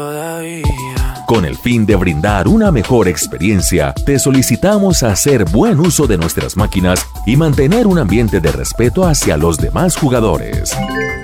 Con el fin de brindar una mejor experiencia, te solicitamos hacer buen uso de nuestras máquinas y mantener un ambiente de respeto hacia los demás jugadores.